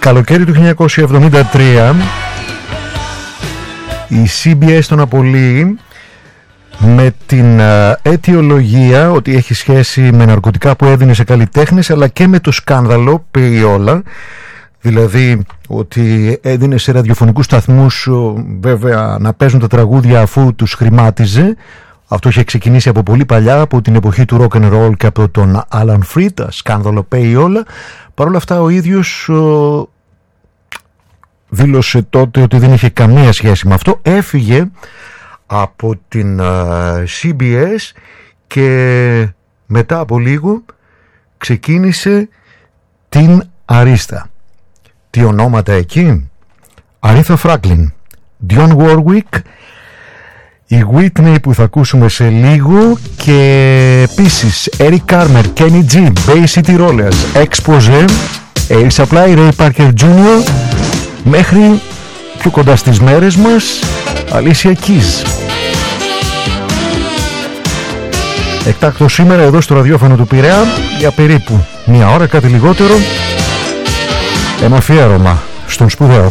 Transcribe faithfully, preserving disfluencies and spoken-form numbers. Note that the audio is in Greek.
καλοκαίρι του χίλια εννιακόσια εβδομήντα τρία η σι μπι ες τον απολύει με την αιτιολογία ότι έχει σχέση με ναρκωτικά που έδινε σε καλλιτέχνες, αλλά και με το σκάνδαλο Payola, δηλαδή ότι έδινε σε ραδιοφωνικούς σταθμούς βέβαια να παίζουν τα τραγούδια αφού τους χρημάτιζε. Αυτό είχε ξεκινήσει από πολύ παλιά, από την εποχή του rock and roll και από τον Alan Freed, σκάνδαλο Payola. Παρ' όλα αυτά ο ίδιος ο, δήλωσε τότε ότι δεν είχε καμία σχέση με αυτό. Έφυγε από την uh, σι μπι ες και μετά από λίγο ξεκίνησε την Αρίστα. Τι ονόματα εκεί? Αρίθα Φράγκλιν, Dionne Warwick, η Whitney που θα ακούσουμε σε λίγο, και επίσης Eric Carmer, Kenny G, Bay City Rollers, Exposé, Air Supply, Ray Parker τζούνιορ, μέχρι πιο κοντά στις μέρες μας Alicia Keys. Εκτάκτο σήμερα εδώ στο ραδιόφωνο του Πειραιά για περίπου μία ώρα, κάτι λιγότερο, ένα αφιέρωμα στον σπουδαίο